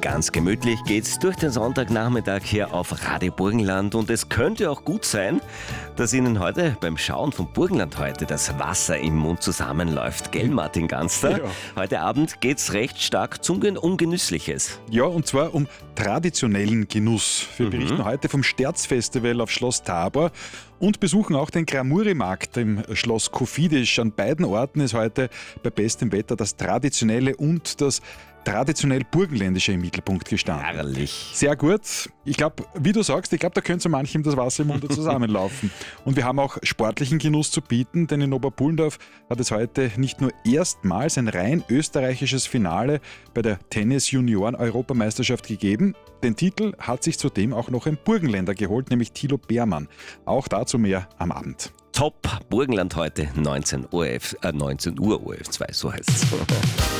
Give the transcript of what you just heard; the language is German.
Ganz gemütlich geht's durch den Sonntagnachmittag hier auf Radio Burgenland und es könnte auch gut sein, dass Ihnen heute beim Schauen von Burgenland heute das Wasser im Mund zusammenläuft. Gell, Martin Ganster? Ja. Heute Abend geht's recht stark zum Ungenüssliches. Ja, und zwar um traditionellen Genuss. Wir berichten heute vom Sterzfestival auf Schloss Tabor und besuchen auch den Gramuri-Markt im Schloss Kofidis. An beiden Orten ist heute bei bestem Wetter das Traditionelle und das traditionell Burgenländische im Mittelpunkt gestanden. Herrlich. Sehr gut. Ich glaube, wie du sagst, da könnte so manchem das Wasser im Mund zusammenlaufen. Und wir haben auch sportlichen Genuss zu bieten, denn in Oberpullendorf hat es heute nicht nur erstmals ein rein österreichisches Finale bei der Tennis-Junioren-Europameisterschaft gegeben. Den Titel hat sich zudem auch noch ein Burgenländer geholt, nämlich Thilo Beermann. Auch dazu mehr am Abend. Top, Burgenland heute, 19 Uhr ORF 2, so heißt's.